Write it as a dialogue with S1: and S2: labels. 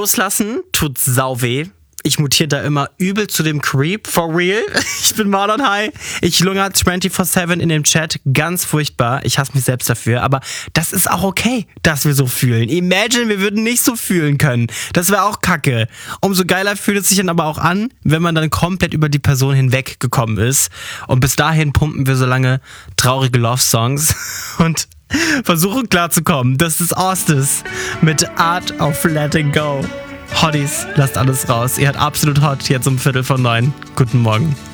S1: Loslassen tut sau weh. Ich mutiere da immer übel zu dem Creep, for real. Ich bin Modern High. Ich lungere 24/7 in dem Chat. Ganz furchtbar. Ich hasse mich selbst dafür. Aber das ist auch okay, dass wir so fühlen. Imagine, wir würden nicht so fühlen können. Das wäre auch kacke. Umso geiler fühlt es sich dann aber auch an, wenn man dann komplett über die Person hinweggekommen ist. Und bis dahin pumpen wir so lange traurige Love-Songs und versuchen klarzukommen. Das ist Ostis mit Art of Letting Go. Hotties, lasst alles raus. Ihr hört Absolut Hot jetzt um 8:45. Guten Morgen.